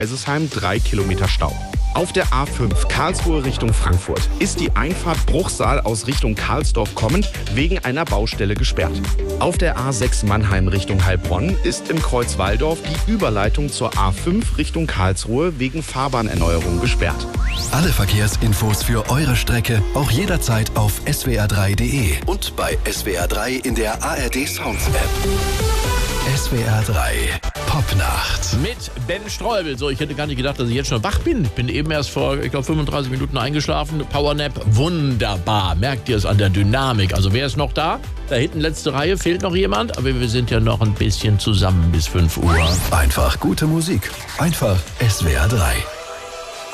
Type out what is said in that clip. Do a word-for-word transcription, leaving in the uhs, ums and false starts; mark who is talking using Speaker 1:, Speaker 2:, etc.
Speaker 1: Eisesheim drei Kilometer Stau. Auf der A fünf Karlsruhe Richtung Frankfurt ist die Einfahrt Bruchsal aus Richtung Karlsdorf kommend wegen einer Baustelle gesperrt. Auf der A sechs Mannheim Richtung Heilbronn ist im Kreuz Walldorf die Überleitung zur A fünf Richtung Karlsruhe wegen Fahrbahnerneuerung gesperrt.
Speaker 2: Alle Verkehrsinfos für eure Strecke auch jederzeit auf s w r drei punkt d e und bei S W R drei in der A R D Sounds App. S W R drei Popnacht.
Speaker 3: Mit Ben Streubel. So, ich hätte gar nicht gedacht, dass ich jetzt schon wach bin. Bin eben erst vor, ich glaube, fünfunddreißig Minuten eingeschlafen. Powernap, wunderbar. Merkt ihr es an der Dynamik? Also wer ist noch da? Da hinten letzte Reihe, fehlt noch jemand. Aber wir sind ja noch ein bisschen zusammen bis fünf Uhr.
Speaker 2: Einfach gute Musik. Einfach S W R drei.